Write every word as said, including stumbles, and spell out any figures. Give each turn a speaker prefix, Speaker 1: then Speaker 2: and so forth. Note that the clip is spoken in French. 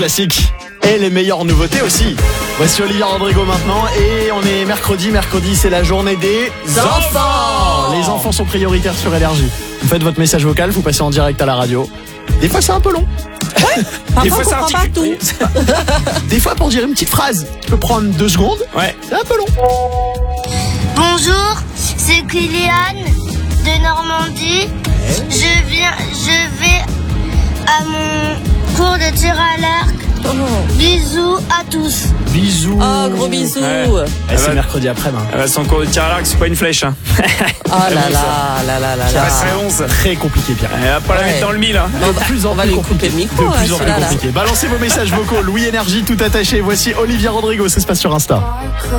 Speaker 1: Classique et les meilleures nouveautés aussi. Voici Olivia Rodrigo maintenant et on est mercredi. Mercredi, c'est la journée des enfants. Les enfants sont prioritaires sur Énergie. Vous faites votre message vocal, vous passez en direct à la radio. Des fois, c'est un peu long.
Speaker 2: Ouais,
Speaker 1: des fois, ça articule tout. Des fois, pour dire une petite phrase, tu peux prendre deux secondes. Ouais, c'est un peu long.
Speaker 3: Bonjour, c'est Kylian de Normandie. Je viens, je vais à mon cours de tir à l'arc. Oh. Bisous à tous.
Speaker 1: Bisous.
Speaker 2: Oh, gros bisous. Ouais.
Speaker 1: Ouais, c'est va... mercredi après-midi.
Speaker 4: Ah bah, son cours de tir à l'arc, c'est pas une flèche. Hein.
Speaker 2: Oh là là, là là là là.
Speaker 4: C'est onze.
Speaker 1: Très compliqué, Pierre.
Speaker 4: Elle va pas la ouais. mettre dans le mille. Hein.
Speaker 1: De plus en
Speaker 2: on va
Speaker 1: plus
Speaker 2: lui
Speaker 1: compliqué.
Speaker 2: couper le micro.
Speaker 1: De plus
Speaker 2: hein,
Speaker 1: en plus compliqué. Balancez vos messages vocaux. Louis Énergie, tout attaché. Voici Olivia Rodrigo. Ça se passe sur Insta.